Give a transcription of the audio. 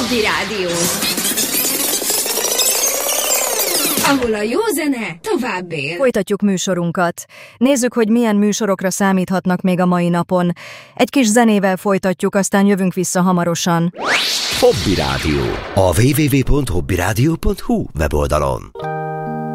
Hobby Rádió, ahol a jó zene tovább él. Folytatjuk műsorunkat. Nézzük, hogy milyen műsorokra számíthatnak még a mai napon. Egy kis zenével folytatjuk, aztán jövünk vissza hamarosan. Hobby Rádió. A www.hobbyradio.hu weboldalon.